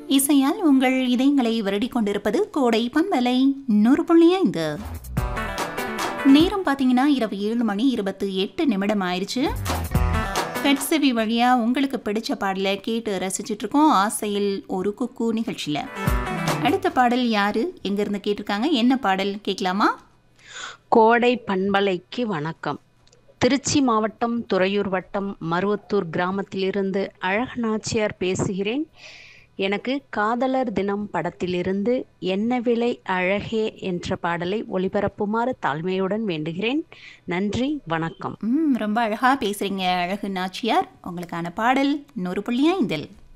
இசையால் உங்கள் இதயங்களை வருடிக் கொண்டிருப்பது கோடை பண்பலை 100.5. நேரம் பார்த்தீங்கன்னா இரவு 7:28 ஆயிடுச்சு. கட்செவி வழியா உங்களுக்கு பிடிச்ச பாடலை கேட்டு ரசிச்சுட்டு இருக்கோம் ஆசையில் ஒரு குக்கு நிகழ்ச்சியில். அடுத்த பாடல் யாரு எங்கிருந்து கேட்டிருக்காங்க, என்ன பாடல் கேட்கலாமா? கோடை பண்பலைக்கு வணக்கம். திருச்சி மாவட்டம் துறையூர் வட்டம் மருவத்தூர் கிராமத்திலிருந்து அழகநாச்சியார் பேசுகிறேன். எனக்கு காதலர் தினம் படத்திலிருந்து என்ன விலை அழகே என்ற பாடலை ஒளிபரப்புமாறு தாழ்மையுடன் வேண்டுகிறேன். நன்றி, வணக்கம். ரொம்ப அழகா பேசுறீங்க அழகு நாச்சியார். உங்களுக்கான பாடல் 100.5.